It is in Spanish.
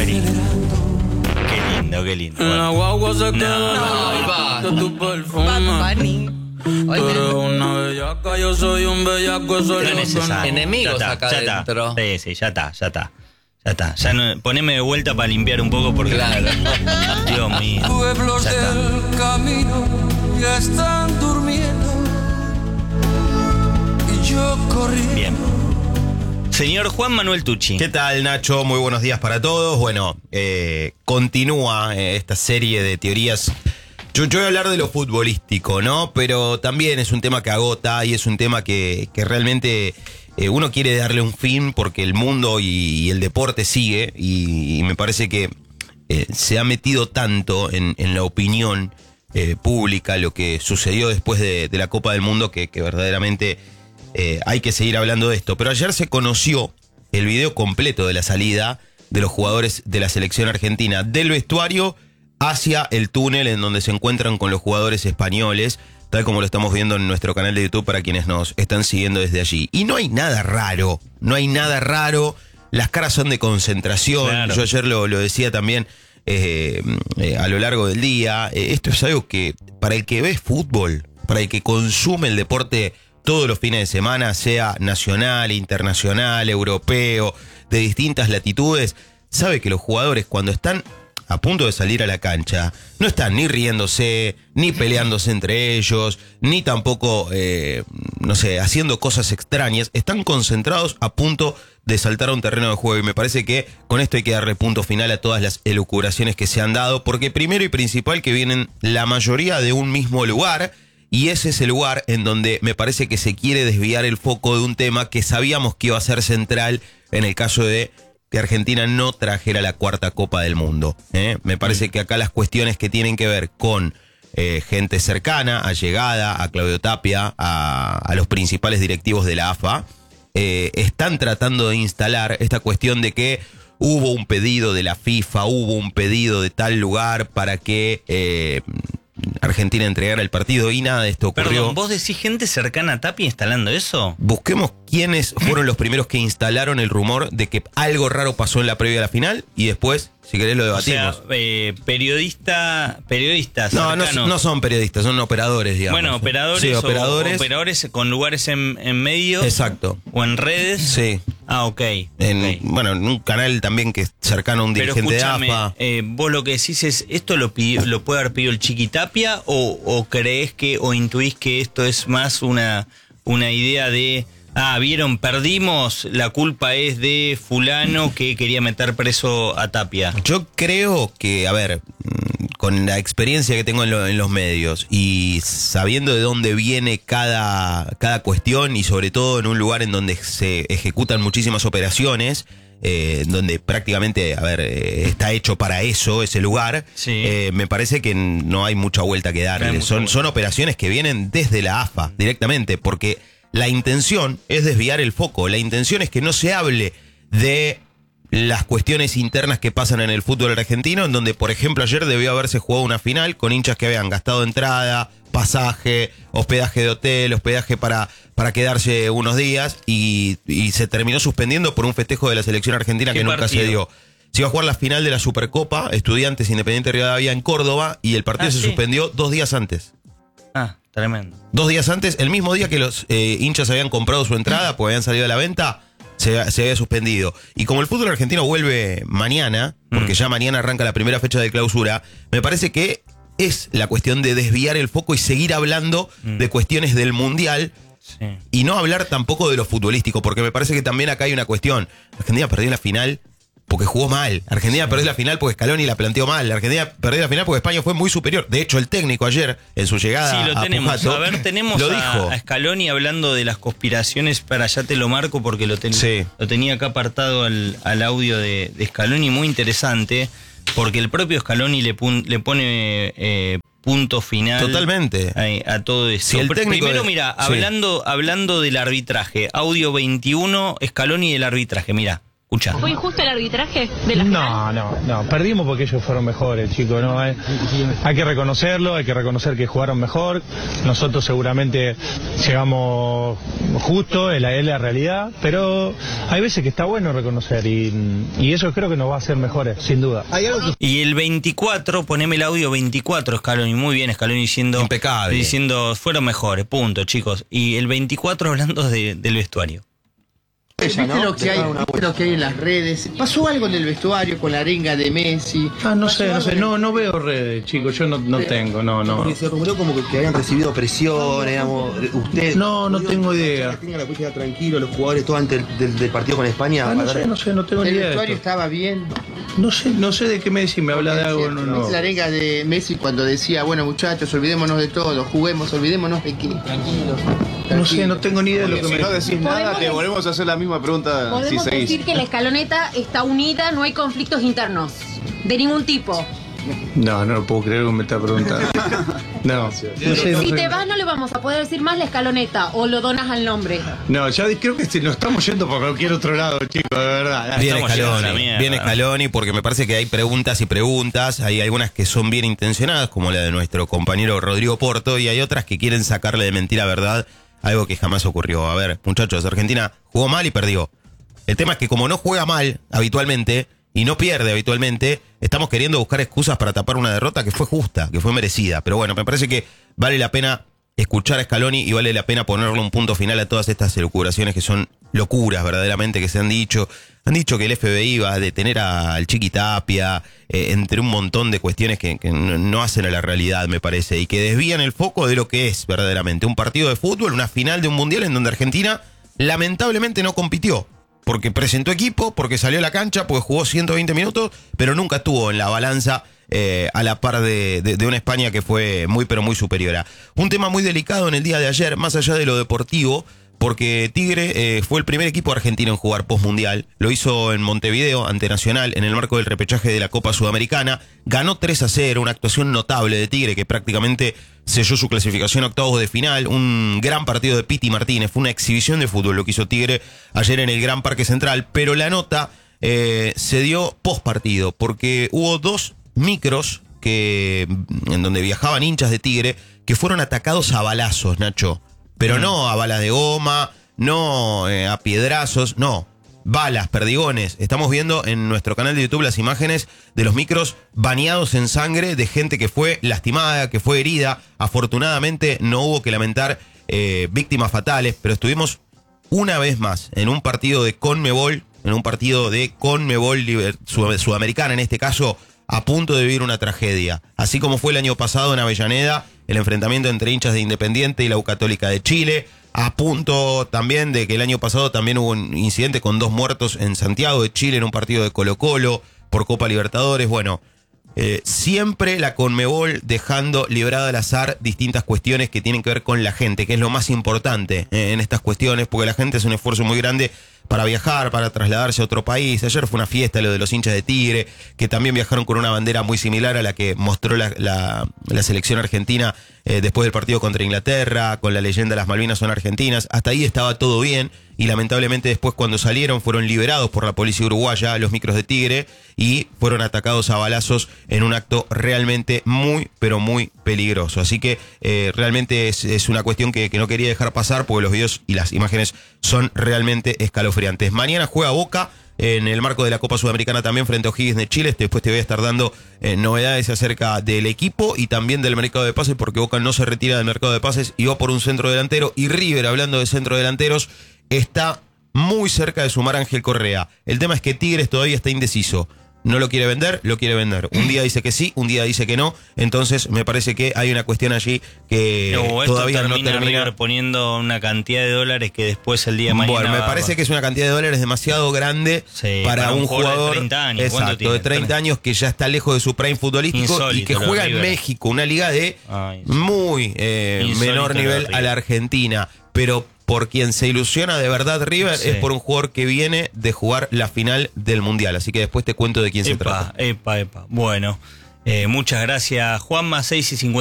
lindo. Qué lindo, qué lindo. La Bueno. guagua se No. queda de tu Bad perfume. Bunny. Tú Hoy eres me- una bellaca, yo soy un bellaco, eso No es es lo que necesario. no. Enemigos Ya acá ya está. adentro. Sí, ya está. Ya no, poneme de vuelta para limpiar un poco porque. Claro. Dios mío. Pueblos Ya está. del camino ya están durmiendo y yo corrí. Bien. Señor Juan Manuel Tucci. ¿Qué tal, Nacho? Muy buenos días para todos. Bueno, continúa esta serie de teorías. Yo voy a hablar de lo futbolístico, ¿no? Pero también es un tema que agota y es un tema que realmente uno quiere darle un fin porque el mundo y el deporte sigue y me parece que se ha metido tanto en la opinión pública lo que sucedió después de la Copa del Mundo que verdaderamente hay que seguir hablando de esto. Pero ayer se conoció el video completo de la salida de los jugadores de la selección argentina del vestuario hacia el túnel en donde se encuentran con los jugadores españoles, tal como lo estamos viendo en nuestro canal de YouTube para quienes nos están siguiendo desde allí. Y no hay nada raro, las caras son de concentración. Claro. Yo ayer lo decía también a lo largo del día. Esto es algo que para el que ve fútbol, para el que consume el deporte todos los fines de semana, sea nacional, internacional, europeo, de distintas latitudes, sabe que los jugadores cuando están a punto de salir a la cancha, no están ni riéndose, ni peleándose entre ellos, ni tampoco, haciendo cosas extrañas. Están concentrados a punto de saltar a un terreno de juego. Y me parece que con esto hay que darle punto final a todas las elucubraciones que se han dado, porque primero y principal que vienen la mayoría de un mismo lugar, y ese es el lugar en donde me parece que se quiere desviar el foco de un tema que sabíamos que iba a ser central en el caso de que Argentina no trajera la cuarta Copa del Mundo. Me parece que acá las cuestiones que tienen que ver con gente cercana, allegada a Claudio Tapia, a los principales directivos de la AFA, están tratando de instalar esta cuestión de que hubo un pedido de la FIFA, hubo un pedido de tal lugar para que Argentina entregara el partido y nada de esto ocurrió. Perdón, ¿vos decís gente cercana a Tapia instalando eso? Busquemos quiénes fueron los primeros que instalaron el rumor de que algo raro pasó en la previa a la final y después, si querés, lo O sea, debatimos. periodistas No cercanos. son periodistas, son operadores, digamos. Bueno, operadores, Sí, operadores. operadores con lugares en medio Exacto. o en redes. Sí. Ah, ok. Ok. Bueno, en un canal también que es cercano a un Pero dirigente escúchame, de AFA. vos lo que decís es, ¿esto lo puede haber pedido el Chiqui Tapia o creés que, o intuís que esto es más una idea de, vieron, perdimos, la culpa es de fulano que quería meter preso a Tapia? Yo creo que, a ver, con la experiencia que tengo en los medios y sabiendo de dónde viene cada cuestión y sobre todo en un lugar en donde se ejecutan muchísimas operaciones, donde prácticamente, está hecho para eso, ese lugar, Sí. me parece que no hay mucha vuelta que No hay darle. mucha Son operaciones que vienen desde la AFA directamente, porque la intención es desviar el foco, la intención es que no se hable de las cuestiones internas que pasan en el fútbol argentino, en donde, por ejemplo, ayer debió haberse jugado una final con hinchas que habían gastado entrada, pasaje, hospedaje de hotel, hospedaje para quedarse unos días y se terminó suspendiendo por un festejo de la selección argentina ¿Qué que nunca partido? se dio. Se iba a jugar la final de la Supercopa, Estudiantes Independiente Rivadavia en Córdoba, y el partido se sí. suspendió 2 días antes. Tremendo. 2 días antes, el mismo día que los hinchas habían comprado su entrada, porque habían salido a la venta, se había suspendido. Y como el fútbol argentino vuelve mañana, porque ya mañana arranca la primera fecha de clausura, me parece que es la cuestión de desviar el foco y seguir hablando de cuestiones del Mundial Sí. y no hablar tampoco de lo futbolístico, porque me parece que también acá hay una cuestión. Argentina perdió la final porque jugó mal. Argentina perdió la final porque Scaloni la planteó mal. Argentina perdió la final porque España fue muy superior. De hecho, el técnico ayer, en su llegada Sí, lo a tenemos. Pujato, A ver, tenemos lo dijo. a Scaloni hablando de las conspiraciones. Para allá te lo marco porque lo tenía acá apartado al audio de Scaloni, muy interesante, porque el propio Scaloni le pone punto final. Totalmente. A todo eso. Si el técnico Primero, de- mira, sí. hablando del arbitraje, audio 21, Scaloni del arbitraje, mira, Escuchá. ¿Fue injusto el arbitraje de la final? No, perdimos porque ellos fueron mejores, chicos, ¿no? Hay que reconocerlo, hay que reconocer que jugaron mejor. Nosotros seguramente llegamos justo, es la realidad, pero hay veces que está bueno reconocer y eso creo que nos va a hacer mejores, sin duda. Y el 24, poneme el audio 24, Scaloni, muy bien Scaloni diciendo... Impecable. Diciendo, fueron mejores, punto, chicos. Y el 24 hablando del vestuario. ¿Viste lo que hay en las redes? ¿Pasó algo en el vestuario con la arenga de Messi? No sé, no veo redes, chicos, yo no tengo, no. Porque se rumoreó como que habían recibido presión, digamos, usted... No tengo idea. Que tenga la cuestión tranquilo, los jugadores, todo antes del partido con España. No tengo ni ¿El idea. vestuario estaba bien? No sé de qué me decís, me habla de algo, no. ¿Viste la arenga de Messi cuando decía, bueno muchachos, olvidémonos de todo, juguemos, olvidémonos de que... Tranquilos. No sé, no tengo ni idea de lo que Si me no decís nada, te volvemos a hacer la misma pregunta si Podemos seguís. decir que la escaloneta está unida, no hay conflictos internos, de ningún tipo. No lo puedo creer que me está preguntando. No sé. Si te vas no le vamos a poder decir más la escaloneta o lo donas al nombre. No, ya creo que nos estamos yendo por cualquier otro lado, chicos, de verdad. Viene Estamos yendo a la mierda. Viene Scaloni porque me parece que hay preguntas y preguntas, hay algunas que son bien intencionadas, como la de nuestro compañero Rodrigo Porto, y hay otras que quieren sacarle de mentira verdad algo que jamás ocurrió. A ver, muchachos, Argentina jugó mal y perdió. El tema es que como no juega mal habitualmente y no pierde habitualmente, estamos queriendo buscar excusas para tapar una derrota que fue justa, que fue merecida. Pero bueno, me parece que vale la pena escuchar a Scaloni y vale la pena ponerle un punto final a todas estas elucubraciones que son locuras verdaderamente que se han dicho. Han dicho que el FBI va a detener al Chiquitapia, entre un montón de cuestiones que no hacen a la realidad, me parece, y que desvían el foco de lo que es verdaderamente un partido de fútbol, una final de un mundial en donde Argentina lamentablemente no compitió. Porque presentó equipo, porque salió a la cancha, porque jugó 120 minutos, pero nunca estuvo en la balanza a la par de una España que fue muy pero muy superior. Un tema muy delicado en el día de ayer, más allá de lo deportivo, porque Tigre fue el primer equipo argentino en jugar postmundial. Lo hizo en Montevideo ante Nacional en el marco del repechaje de la Copa Sudamericana. Ganó 3-0, una actuación notable de Tigre que prácticamente selló su clasificación a octavos de final. Un gran partido de Piti Martínez, fue una exhibición de fútbol lo que hizo Tigre ayer en el Gran Parque Central. Pero la nota se dio post partido porque hubo dos micros en donde viajaban hinchas de Tigre que fueron atacados a balazos, Nacho. Pero no a balas de goma, no a piedrazos, no. Balas, perdigones. Estamos viendo en nuestro canal de YouTube las imágenes de los micros bañados en sangre de gente que fue lastimada, que fue herida. Afortunadamente no hubo que lamentar víctimas fatales, pero estuvimos una vez más en un partido de CONMEBOL, Sudamericana en este caso, a punto de vivir una tragedia. Así como fue el año pasado en Avellaneda, el enfrentamiento entre hinchas de Independiente y la U Católica de Chile. A punto también de que el año pasado también hubo un incidente con 2 muertos en Santiago de Chile en un partido de Colo-Colo por Copa Libertadores. Bueno, siempre la CONMEBOL dejando librada al azar distintas cuestiones que tienen que ver con la gente, que es lo más importante en estas cuestiones, porque la gente hace un esfuerzo muy grande para viajar, para trasladarse a otro país. Ayer fue una fiesta lo de los hinchas de Tigre, que también viajaron con una bandera muy similar a la que mostró la selección argentina después del partido contra Inglaterra, con la leyenda "Las Malvinas son argentinas". Hasta ahí estaba todo bien, y lamentablemente después cuando salieron fueron liberados por la policía uruguaya los micros de Tigre y fueron atacados a balazos en un acto realmente muy pero muy peligroso. Así que realmente es una cuestión que no quería dejar pasar, porque los videos y las imágenes son realmente escalofriantes. Mañana juega Boca en el marco de la Copa Sudamericana también frente a O'Higgins de Chile. Después te voy a estar dando novedades acerca del equipo y también del mercado de pases, porque Boca no se retira del mercado de pases y va por un centro delantero. Y River, hablando de centro delanteros, está muy cerca de sumar a Ángel Correa. El tema es que Tigres todavía está indeciso. No lo quiere vender, lo quiere vender. Un día dice que sí, un día dice que no. Entonces me parece que hay una cuestión allí que todavía no termina. River poniendo una cantidad de dólares que después el día de mañana... Bueno, me parece que es una cantidad de dólares demasiado grande para un jugador de 30 años. Exacto, de 30 años que ya está lejos de su prime futbolístico. Insólito, y que juega en México, una liga de muy menor nivel a la Argentina. Pero por quien se ilusiona de verdad River es por un jugador que viene de jugar la final del Mundial. Así que después te cuento de quién se trata. Bueno, muchas gracias, Juanma. 6:50.